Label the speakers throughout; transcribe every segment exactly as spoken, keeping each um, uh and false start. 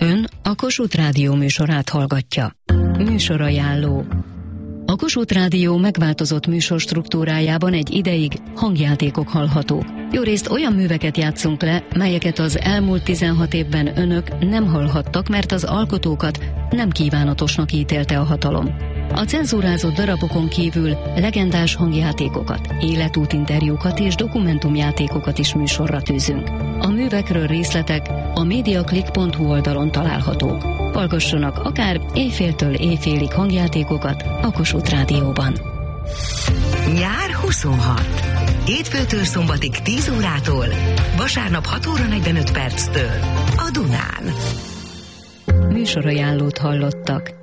Speaker 1: Ön a Kossuth Rádió műsorát hallgatja. Műsorajánló. A Kossuth Rádió megváltozott műsorstruktúrájában egy ideig hangjátékok hallhatók. Jórészt olyan műveket játszunk le, melyeket az elmúlt tizenhat évben önök nem hallhattak, mert az alkotókat nem kívánatosnak ítélte a hatalom. A cenzúrázott darabokon kívül legendás hangjátékokat, életútinterjúkat és dokumentumjátékokat is műsorra tűzünk. A művekről részletek a mediaclick pont hu oldalon találhatók. Hallgassanak akár éjféltől éjfélig hangjátékokat a Kossuth Rádióban.
Speaker 2: Nyár huszonhat. Hétfőtől szombatig tíz órától, vasárnap hat óra negyvenöt perctől a Dunán.
Speaker 1: Műsorajánlót hallottak.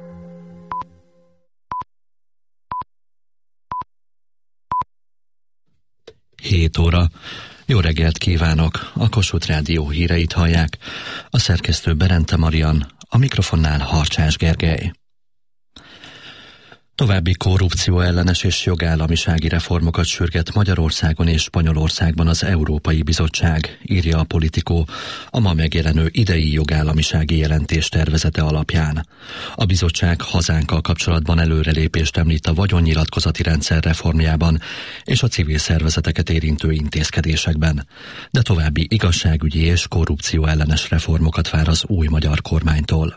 Speaker 3: hét óra. Jó reggelt kívánok! A Kossuth Rádió híreit hallják. A szerkesztő Berente Marian, a mikrofonnál Harcsás Gergely. További korrupció ellenes és jogállamisági reformokat sürget Magyarországon és Spanyolországban az Európai Bizottság, írja a Politico, a ma megjelenő idei jogállamisági jelentés tervezete alapján. A bizottság hazánkkal kapcsolatban előrelépést említ a vagyonnyilatkozati rendszer reformjában és a civil szervezeteket érintő intézkedésekben, de további igazságügyi és korrupció ellenes reformokat vár az új magyar kormánytól.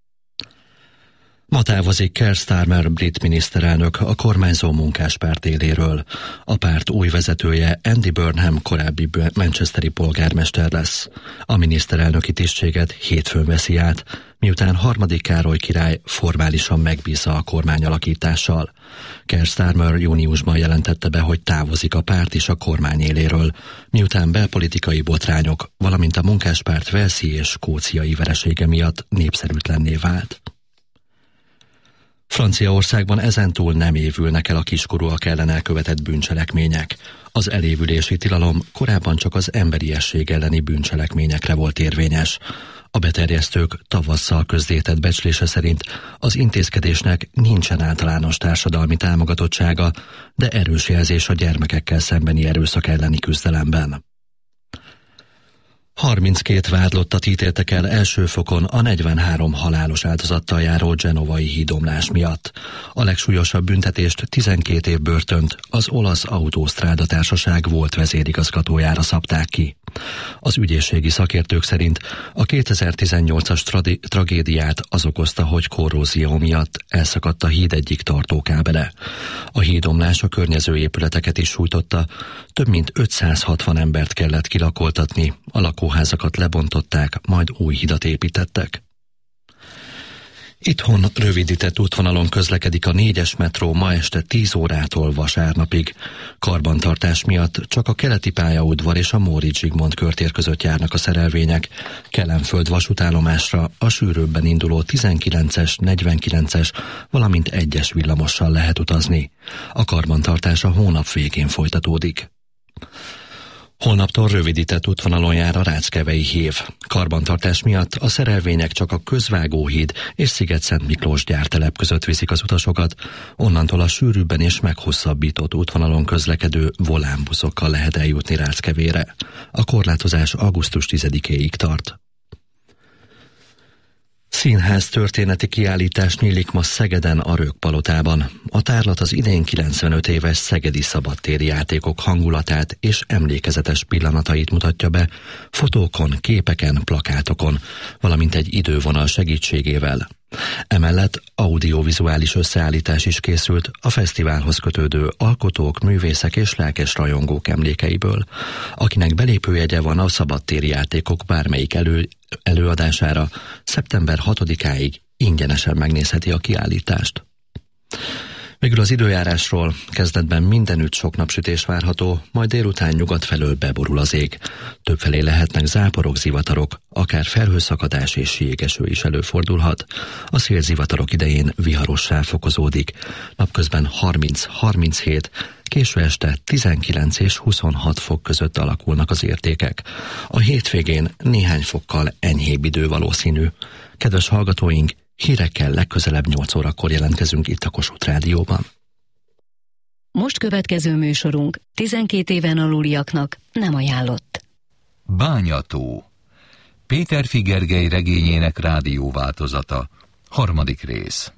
Speaker 3: Ma távozik Keir Starmer brit miniszterelnök a kormányzó munkáspárt éléről. A párt új vezetője Andy Burnham korábbi manchesteri polgármester lesz. A miniszterelnöki tisztséget hétfőn veszi át, miután harmadik Károly király formálisan megbízza a kormányalakítással. Keir Starmer júniusban jelentette be, hogy távozik a párt is a kormány éléről, miután belpolitikai botrányok, valamint a munkáspárt walesi és skóciai veresége miatt népszerűtlenné vált. Franciaországban ezentúl nem évülnek el a kiskorúak ellen elkövetett bűncselekmények. Az elévülési tilalom korábban csak az emberiesség elleni bűncselekményekre volt érvényes. A beterjesztők tavasszal közzétett becslése szerint az intézkedésnek nincsen általános társadalmi támogatottsága, de erős jelzés a gyermekekkel szembeni erőszak elleni küzdelemben. harminckét vádlottat ítéltek el első fokon a negyvenhárom halálos áldozattal járó genovai hídomlás miatt. A legsúlyosabb büntetést, tizenkét év börtönt az olasz autósztráda társaság volt vezérigazgatójára szabták ki. Az ügyészségi szakértők szerint a kétezer-tizennyolcas tradi- tragédiát az okozta, hogy korrózió miatt elszakadt a híd egyik tartókábele. A hídomlás a környező épületeket is sújtotta, több mint ötszázhatvan embert kellett kilakoltatni, a lakóházakat lebontották, majd új hidat építettek. Itthon rövidített útvonalon közlekedik a négyes metró ma este tíz órától vasárnapig. Karbantartás miatt csak a keleti pályaudvar és a Móricz Zsigmond körtér között járnak a szerelvények. Kelenföld vasútállomásra a sűrűbben induló tizenkilences, negyvenkilences, valamint egyes villamossal lehet utazni. A karbantartás a hónap végén folytatódik. Holnaptól rövidített útvonalon jár a Ráckevei hév. Karbantartás miatt a szerelvények csak a Közvágóhíd és Sziget-Szent Miklós gyártelep között viszik az utasokat, onnantól a sűrűbben és meghosszabbított útvonalon közlekedő volánbuszokkal lehet eljutni Ráckevére. A korlátozás augusztus tizedikéig tart. Színház történeti kiállítás nyílik ma Szegeden a Rögpalotában. A tárlat az idén kilencvenöt éves szegedi szabadtéri játékok hangulatát és emlékezetes pillanatait mutatja be fotókon, képeken, plakátokon, valamint egy idővonal segítségével. Emellett audiovizuális összeállítás is készült a fesztiválhoz kötődő alkotók, művészek és lelkes rajongók emlékeiből. Akinek belépőjegye van a szabadtéri játékok bármelyik elő, előadására, szeptember hatodikáig ingyenesen megnézheti a kiállítást. Végül az időjárásról: kezdetben mindenütt sok napsütés várható, majd délután nyugat felől beborul az ég. Többfelé lehetnek záporok, zivatarok, akár felhőszakadás és jégeső is előfordulhat. A szélzivatarok idején viharossá fokozódik. Napközben harminc-harminchét, késő este tizenkilenc és huszonhat fok között alakulnak az értékek. A hétvégén néhány fokkal enyhébb idő valószínű. Kedves hallgatóink, hírekkel legközelebb nyolc órakor jelentkezünk itt a Kossuth Rádióban.
Speaker 1: Most következő műsorunk tizenkét éven aluliaknak nem ajánlott.
Speaker 4: Bányató. Péterfi Gergely regényének rádióváltozata. Harmadik rész.